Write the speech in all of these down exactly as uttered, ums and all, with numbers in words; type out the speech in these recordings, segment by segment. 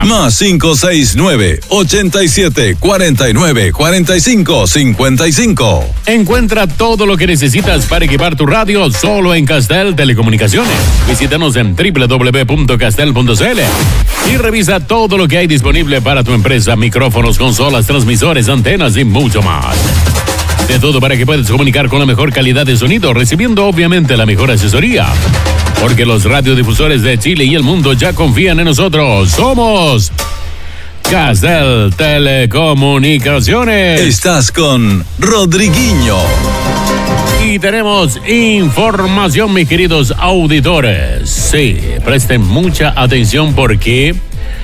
Más cinco seis nueve, ochenta y siete, cuarenta y nueve, cuarenta y cinco, cincuenta y cinco. Encuentra todo lo que necesitas para equipar tu radio solo en Castel Telecomunicaciones. Visítanos en doble u doble u doble u punto castel punto c l y revisa todo lo que hay disponible para tu empresa: micrófonos, consolas, transmisores, antenas y mucho más. De todo para que puedas comunicar con la mejor calidad de sonido, recibiendo obviamente la mejor asesoría. Porque los radiodifusores de Chile y el mundo ya confían en nosotros. Somos Castel Telecomunicaciones. Estás con Rodriguinho. Y tenemos información, mis queridos auditores. Sí, presten mucha atención porque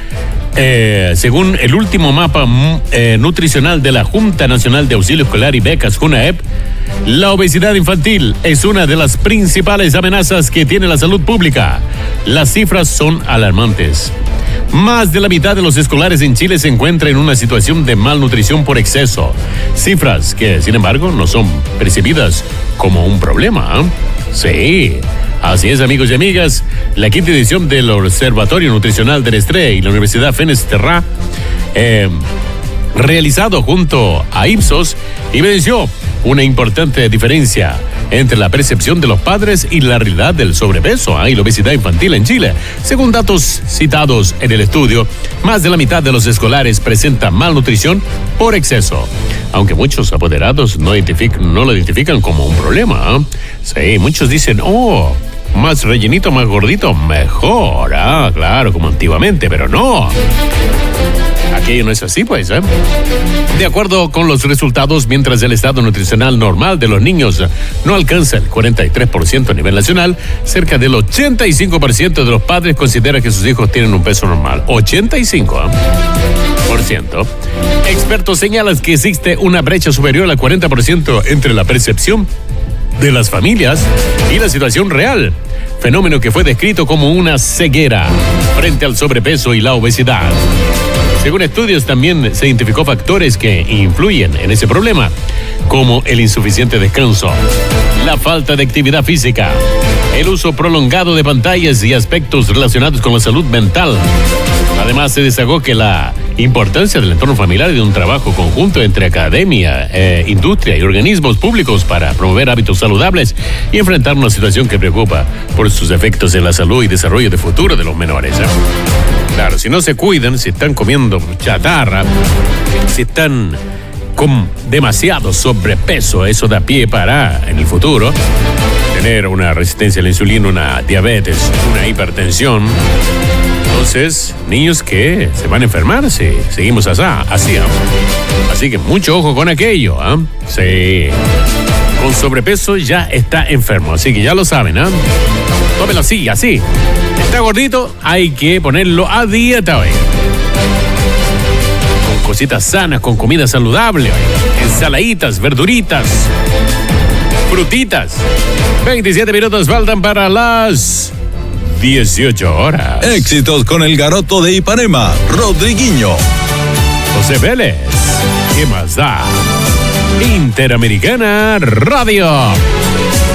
eh, según el último mapa eh, nutricional de la Junta Nacional de Auxilio Escolar y Becas, JUNAEP, la obesidad infantil es una de las principales amenazas que tiene la salud pública. Las cifras son alarmantes. Más de la mitad de los escolares en Chile se encuentra en una situación de malnutrición por exceso. Cifras que, sin embargo, no son percibidas como un problema. ¿eh? Sí, así es, amigos y amigas. La quinta edición del Observatorio Nutricional del Estrés y la Universidad Fenesterra, eh, realizado junto a Ipsos, evidenció una importante diferencia entre la percepción de los padres y la realidad del sobrepeso ¿eh? y la obesidad infantil en Chile. Según datos citados en el estudio, más de la mitad de los escolares presentan malnutrición por exceso, aunque muchos apoderados no, identific- no lo identifican como un problema. ¿eh? Sí, muchos dicen, oh, más rellenito, más gordito, mejor. Ah, claro, como antiguamente, pero no. Aquello no es así, pues, ¿eh? De acuerdo con los resultados, mientras el estado nutricional normal de los niños no alcanza el cuarenta y tres por ciento a nivel nacional, cerca del ochenta y cinco por ciento de los padres considera que sus hijos tienen un peso normal. ochenta y cinco por ciento. Expertos señalan que existe una brecha superior al cuarenta por ciento entre la percepción de las familias y la situación real, fenómeno que fue descrito como una ceguera frente al sobrepeso y la obesidad. Según estudios, también se identificó factores que influyen en ese problema, como el insuficiente descanso, la falta de actividad física, el uso prolongado de pantallas y aspectos relacionados con la salud mental. Además, se destacó que la importancia del entorno familiar y de un trabajo conjunto entre academia, eh, industria y organismos públicos para promover hábitos saludables y enfrentar una situación que preocupa por sus efectos en la salud y desarrollo de futuro de los menores. ¿eh? Claro, si no se cuidan, si están comiendo chatarra, si están con demasiado sobrepeso, eso da pie para, en el futuro, tener una resistencia a la insulina, una diabetes, una hipertensión. Entonces, niños que se van a enfermar si seguimos así. Así, ¿eh? Así que mucho ojo con aquello. ¿eh? Sí. Con sobrepeso ya está enfermo, así que ya lo saben. ¿eh? Tómelo así, así. Está gordito, hay que ponerlo a dieta hoy. Con cositas sanas, con comida saludable, hoy. Ensaladitas, verduritas, frutitas. veintisiete minutos faltan para las dieciocho horas. Éxitos con el garoto de Ipanema, Rodriguinho. José Vélez, ¿qué más da? Interamericana Radio.